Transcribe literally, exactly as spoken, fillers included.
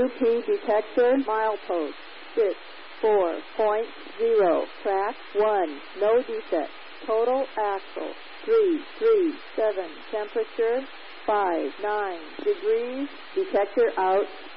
U P detector, milepost, six four point zero, track one, no defect, total axle, three three seven, temperature, five nine degrees, detector out.